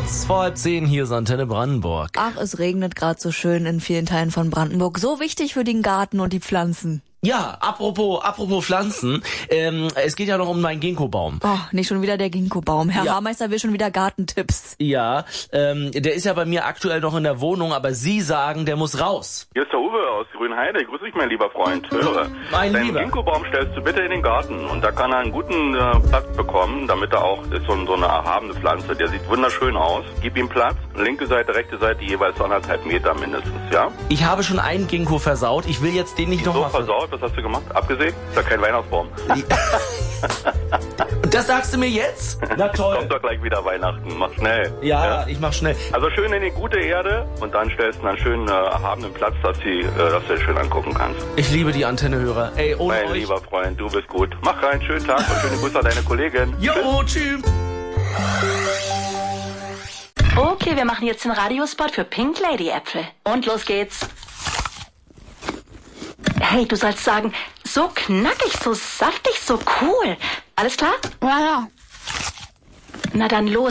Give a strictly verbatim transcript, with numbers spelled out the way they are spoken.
Kurz vor halb zehn, hier ist Antenne Brandenburg. Ach, es regnet gerade so schön in vielen Teilen von Brandenburg. So wichtig für den Garten und die Pflanzen. Ja, apropos, apropos Pflanzen, ähm, es geht ja noch um meinen Ginkgo-Baum. Oh, nicht schon wieder der Ginkgo-Baum. Herr Ja. Haarmeister will schon wieder Gartentipps. Ja, ähm, der ist ja bei mir aktuell noch in der Wohnung, aber Sie sagen, der muss raus. Hier ist der Uwe aus Grünheide. Grüß dich, mein lieber Freund. Höre. Mein Deinen Lieber. Ginkgo-Baum stellst du bitte in den Garten und da kann er einen guten äh, Platz bekommen, damit er auch, ist so, so eine erhabene Pflanze, der sieht wunderschön aus. Gib ihm Platz, linke Seite, rechte Seite, jeweils anderthalb Meter mindestens, ja? Ich habe schon einen Ginkgo versaut, ich will jetzt den nicht So nochmal... versaut, was hast du gemacht? Abgesägt? Ist ja kein Weihnachtsbaum. Das sagst du mir jetzt? Na toll. Kommt doch gleich wieder Weihnachten, mach schnell. Ja, ich mach schnell. Also schön in die gute Erde und dann stellst du einen schönen äh, erhabenen Platz, dass, sie, äh, dass du das schön angucken kannst. Ich liebe die Antennehörer. Ey, ohne Mein euch... lieber Freund, du bist gut. Mach rein, schönen Tag und schöne Grüße an deine Kollegin. Jo, tschüss. Okay, wir machen jetzt den Radiospot für Pink Lady Äpfel. Und los geht's. Hey, du sollst sagen, so knackig, so saftig, so cool. Alles klar? Ja, ja. Na dann los.